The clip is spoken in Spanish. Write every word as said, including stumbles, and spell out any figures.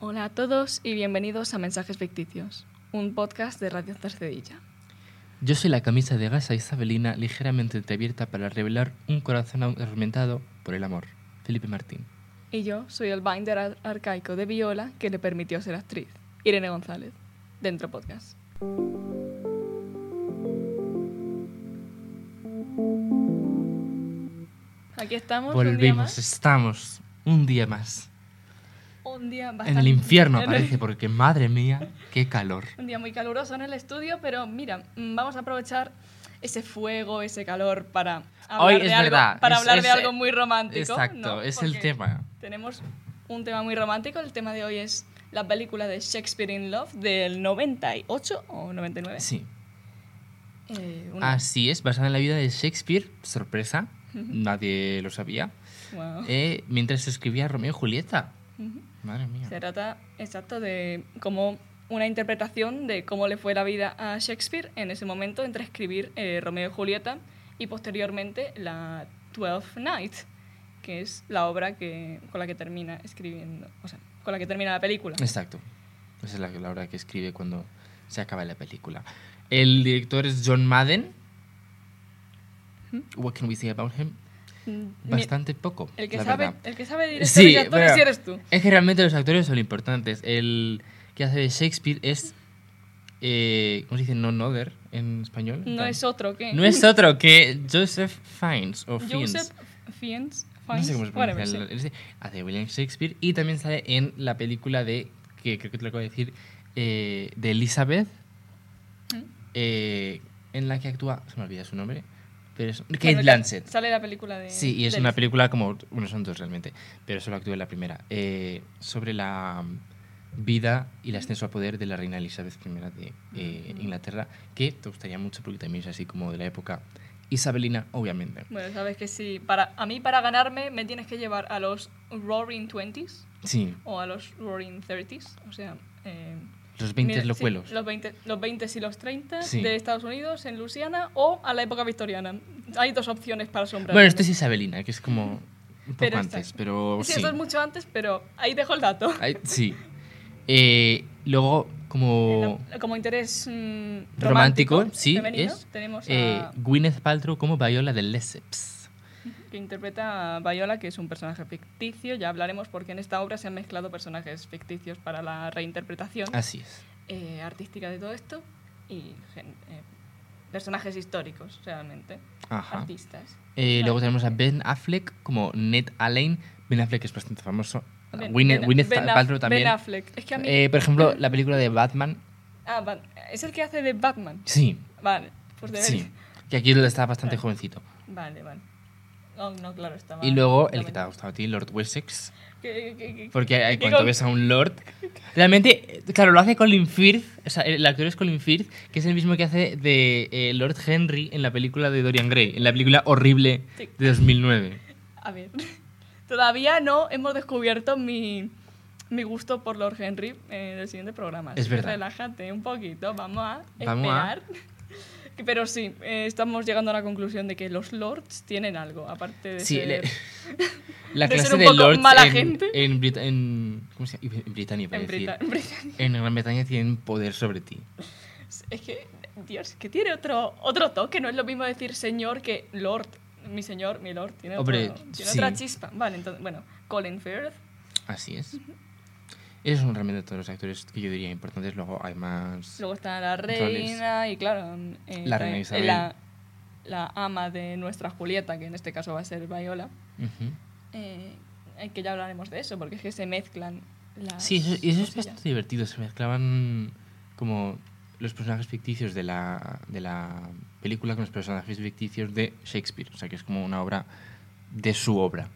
Hola a todos y bienvenidos a Mensajes Ficticios, un podcast de Radio Cercedilla. Yo soy la camisa de gasa isabelina ligeramente entreabierta para revelar un corazón atormentado por el amor, Felipe Martín. Y yo soy el binder ar- arcaico de Viola que le permitió ser actriz, Irene González, dentro podcast. Aquí estamos, un día Volvemos, más. estamos un día más. Un día bastante... En el infierno en el- parece, porque madre mía, qué calor. Un día muy caluroso en el estudio, pero mira, mm, vamos a aprovechar ese fuego, ese calor para hablar, Hoy de, es algo, verdad, para es- hablar es- de algo muy romántico. Exacto, ¿no? es el Porque tema. Tenemos un tema muy romántico. El tema de hoy es la película de Shakespeare in Love del noventa y ocho o noventa y nueve. Sí, Eh, una- así es, basada en la vida de Shakespeare, sorpresa, nadie lo sabía, Wow. eh, mientras se escribía Romeo y Julieta. Ujú. Madre mía. Se trata, exacto, de como una interpretación de cómo le fue la vida a Shakespeare en ese momento entre escribir eh, Romeo y Julieta y posteriormente la Twelfth Night, que es la obra que, con la que termina escribiendo, o sea, con la que termina la película. Exacto. Esa es la, la hora que escribe cuando se acaba la película. El director es John Madden. What can we say about him? Mm, Bastante poco, El que, la sabe, verdad. el que sabe directores Sí, y actores pero sí eres tú. es que realmente los actores son importantes. El que hace de Shakespeare es... Eh, ¿Cómo se dice? No Nother en español. No es otro que... No es otro que Joseph Fiennes o Fiennes. Joseph Fiennes. No sé cómo se Bueno, pronuncia. sí. el- ese. Hace de William Shakespeare y también sale en la película de... Que creo que te lo acabo de decir. eh, de Elizabeth. ¿Mm? eh, en la que actúa... Se me olvida su nombre. Pero es Kate Bueno, Blanchett. Sale la película de... Sí, y es de una Liz. película como... Bueno, son dos realmente, pero solo actúa en la primera. eh, sobre la mm, vida y el ascenso al poder de la reina Elizabeth primera de eh, Inglaterra, que te gustaría mucho porque también es así como de la época isabelina, obviamente. Bueno, sabes que sí. Para, a mí, para ganarme, me tienes que llevar a los Roaring Twenties Sí, o a los Roaring Thirties. O sea... Eh, los veinte mira, locuelos. sí, los veinte los veinte y los treinta Sí. de Estados Unidos, en Luisiana, o a la época victoriana. Hay dos opciones para sombrar. Bueno, esto es isabelina, que es como un poco Pero antes, está- pero Sí, sí. esto es mucho antes, pero ahí dejo el dato. Ay, sí. Eh, luego, como... La- Como interés mm, Romántico, romántico, sí, femenino, es tenemos eh, a, Gwyneth Paltrow como Viola de Lesseps. que interpreta a Viola, que es un personaje ficticio. Ya hablaremos porque en esta obra se han mezclado personajes ficticios para la reinterpretación Así es. eh, artística de todo esto y gen- eh, personajes históricos, realmente, Ajá. artistas. Eh, Vale. Luego tenemos a Ben Affleck como Ned Allen. Ben Affleck es bastante famoso. Ben- Gwyneth, Ben- Gwyneth Ben Aff- Paltrow también. Ben Affleck. Es que a mí... Eh, por ejemplo, la película de Batman. Ah, Bat- es el que hace de Batman. Sí, Vale, pues debe... sí. Que aquí está bastante jovencito. Vale, vale. No, no, claro, estaba... Y luego el no, que te ha gustado a ti, Lord Wessex. que- que- que- Porque eh, que cuando con- ves a un Lord. Realmente, eh, claro, lo hace Colin Firth. O sea, el actor es Colin Firth, que es el mismo que hace de eh, Lord Henry en la película de Dorian Gray. En la película horrible Sí. de dos mil nueve. A ver, todavía no hemos descubierto mi, mi gusto por Lord Henry en el siguiente programa. Es así que verdad. Relájate un poquito, vamos a Vamos a- esperar. Pero sí, eh, estamos llegando a la conclusión de que los lords tienen algo, aparte de Sí, ser... le- la de clase ser un de poco Lords mala en, gente. en, Brit- en- ¿cómo se llama? En Britania, iba a en, decir. Brita- en Britania. En Gran Bretaña tienen poder sobre ti. Es que, Dios, que tiene otro, otro toque, no es lo mismo decir señor que lord. Mi señor, mi lord, tiene, Hombre, otro- tiene sí. otra chispa. Vale, entonces, bueno, Colin Firth. Así es. Esos son realmente todos los actores que yo diría importantes. Luego hay más. Luego está la roles. reina y claro, eh, La reina eh, Isabel. La, la ama de nuestra Julieta, que en este caso va a ser Viola. Ujú. Eh, eh, que ya hablaremos de eso, porque es que se mezclan las Sí, eso, y eso es cosillas. bastante divertido. Se mezclaban como los personajes ficticios de la, de la película con los personajes ficticios de Shakespeare. O sea que es como una obra de su obra.